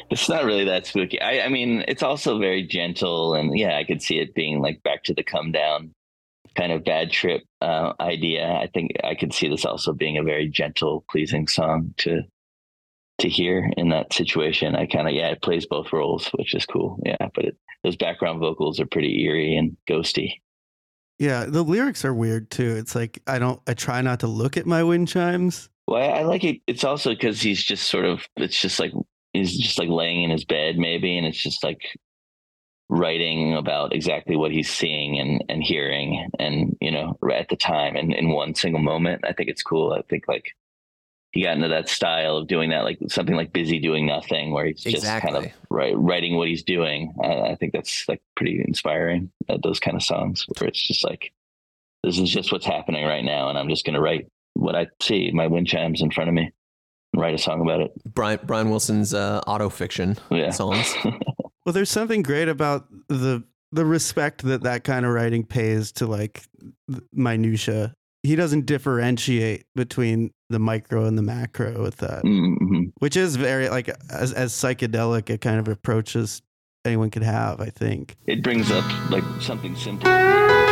It's not really that spooky. I mean, it's also very gentle, and yeah, I could see it being like back to the come down kind of bad trip idea. I think I could see this also being a very gentle, pleasing song to hear in that situation. I kind of yeah, it plays both roles, which is cool. Yeah, but those background vocals are pretty eerie and ghosty. Yeah, the lyrics are weird too. It's like I try not to look at my wind chimes. Well, I like it. It's also because he's just sort of. It's just like he's just like laying in his bed, maybe, and it's just like writing about exactly what he's seeing and hearing, and right at the time and in one single moment. I think it's cool. I think like he got into that style of doing that, like something like Busy Doing Nothing, where he's just kind of Exactly. writing what he's doing. I think that's like pretty inspiring. Those kind of songs where it's just like, this is just what's happening right now, and I'm just going to write what I see, my wind chimes in front of me, and write a song about it. Brian Wilson's auto fiction songs. Well, there's something great about the respect that kind of writing pays to like minutia. He doesn't differentiate between the micro and the macro with that, which is very like as psychedelic a kind of approach as anyone could have. I think it brings up like something simple.